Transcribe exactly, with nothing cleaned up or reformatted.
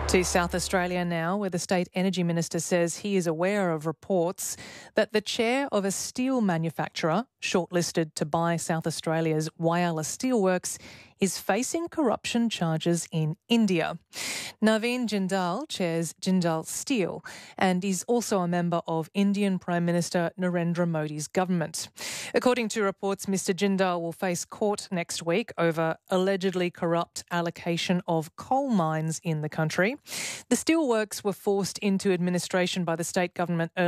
To South Australia now, where the State Energy Minister says he is aware of reports that the chair of a steel manufacturer shortlisted to buy South Australia's Whyalla Steelworks is facing corruption charges in India. Naveen Jindal chairs Jindal Steel and is also a member of Indian Prime Minister Narendra Modi's government. According to reports, Mister Jindal will face court next week over allegedly corrupt allocation of coal mines in the country. The steelworks were forced into administration by the state government earlier